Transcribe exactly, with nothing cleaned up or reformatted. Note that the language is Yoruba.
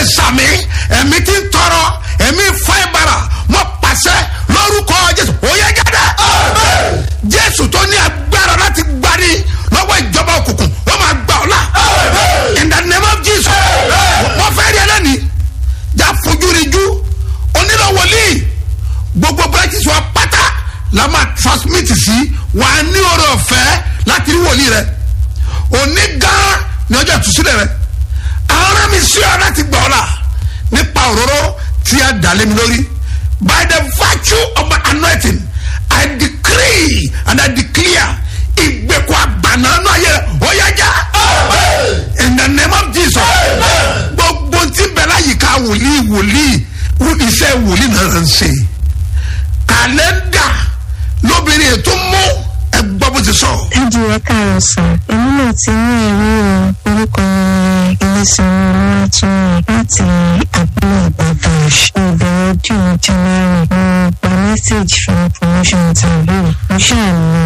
sàmì ẹ̀mí tí ń tọrọ ẹ̀mí fáìbàrà mọ́ pàṣẹ lórúkọ Jésù ó yẹ jáde. Jésù tó ní agbára láti gbani lọ́wọ́ ìjọba òkùnkùn wọ́n máa gbà ọ́ la. In the name of Jesus. wọ́n fẹ́ rí ẹlẹ́ni já fojú rí ju onílò wòlíì gbogbo branches wa pátá la máa transmit sí wà á ní oore ọ̀fẹ́ láti rí wòlíì rẹ òní gan ní ọjọ́ ìtúsílẹ̀ rẹ àwọn mi sí ọ láti gbà ọ́ la nípa òróró tí a dà lé mi lórí. By the virtue of my anointing I decree and I declare ìgbèkùn àgbànánú ayé ọ̀yájà in the name of Jesus. gbogbo tí bẹ̀rẹ̀ àyíká wòlíì wòlíì iṣẹ́ wòlíì náà ń ṣe kàlẹ́ndà lóbìnrin ètò mú ẹgbọ́ bó ti sọ. ẹ jù ẹ káàárọ̀ sàn èmi náà ti ní ẹ̀rí o orúkọ Ilésànmí Olúwatúnyìn láti abúlé Ìbàdàn ìbẹ̀rẹ̀ ọdún January mo gba message fún promotion interview mo ṣáà ní